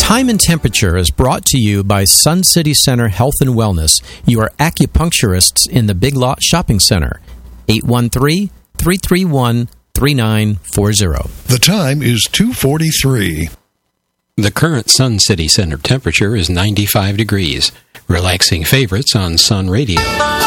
Time and Temperature is brought to you by Sun City Center Health and Wellness, your acupuncturists in the Big Lot Shopping Center. 813-331-3940. The time is 2:43. The current Sun City Center temperature is 95 degrees. Relaxing favorites on Sun Radio.